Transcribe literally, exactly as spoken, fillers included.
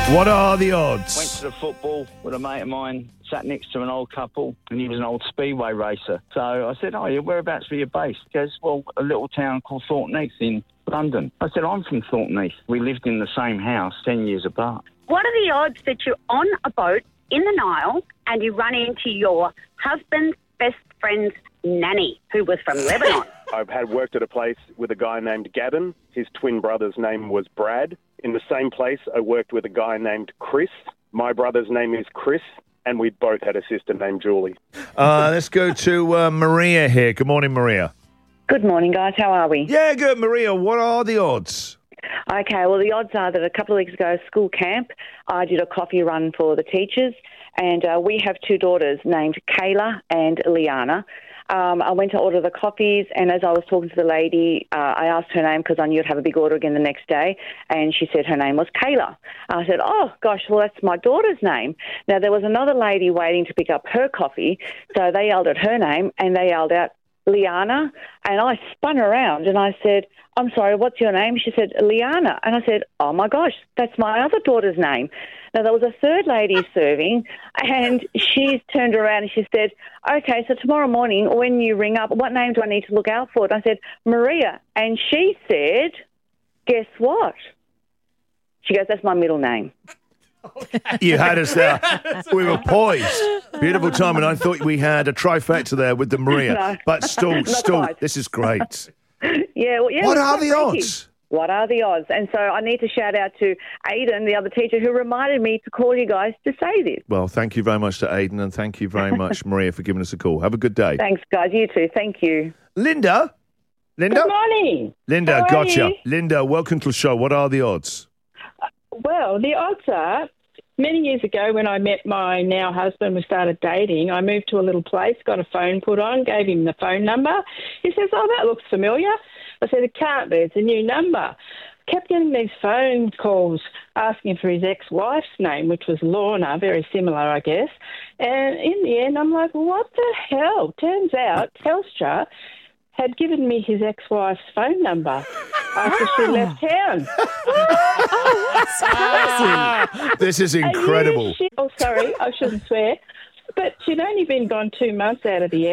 What are the odds? Went to the football with a mate of mine, sat next to an old couple, and he was an old speedway racer. So I said, oh, yeah, whereabouts were you based? He goes, well, a little town called Thornton Heath in London. I said, I'm from Thornton Heath. We lived in the same house ten years apart. What are the odds that you're on a boat in the Nile and you run into your husband's best friend's nanny, who was from Lebanon? I've had worked at a place with a guy named Gavin. His twin brother's name was Brad. In the same place, I worked with a guy named Chris. My brother's name is Chris, and we both had a sister named Julie. Uh, let's go to uh, Maria here. Good morning, Maria. Good morning, guys. How are we? Yeah, good, Maria. What are the odds? Okay, well, the odds are that a couple of weeks ago, school camp, I did a coffee run for the teachers, and uh, we have two daughters named Kayla and Liana. Um, I went to order the coffees, and as I was talking to the lady, uh, I asked her name because I knew I'd have a big order again the next day, and she said her name was Kayla. I said, oh, gosh, well, that's my daughter's name. Now, there was another lady waiting to pick up her coffee, so they yelled at her name, and they yelled out, Liana, and I spun around and I said, I'm sorry, what's your name? She said, Liana. And I said, oh, my gosh, that's my other daughter's name. Now, there was a third lady serving, and she turned around and she said, okay, so tomorrow morning when you ring up, what name do I need to look out for? And I said, Maria. And she said, guess what? She goes, that's my middle name. You had us there. We were poised. Beautiful time, and I thought we had a trifecta there with the Maria. No, but still, still, quite. this is great. Yeah, well, yeah. What it was are quite the freaky. odds? What are the odds? And so I need to shout out to Aidan, the other teacher, who reminded me to call you guys to say this. Well, thank you very much to Aidan, and thank you very much, Maria, for giving us a call. Have a good day. Thanks, guys. You too. Thank you. Linda? Linda? Good morning. Linda, How are gotcha. you? Linda, welcome to the show. What are the odds? Well, the odds are, many years ago when I met my now husband, we started dating, I moved to a little place, got a phone put on, gave him the phone number. He says, oh, that looks familiar. I said, it can't be. It's a new number. Kept getting these phone calls asking for his ex-wife's name, which was Lorna, very similar, I guess. And in the end, I'm like, what the hell? Turns out Telstra had given me his ex-wife's phone number after she left town. This is incredible. She, oh, sorry, I shouldn't swear. But she'd only been gone two months out of the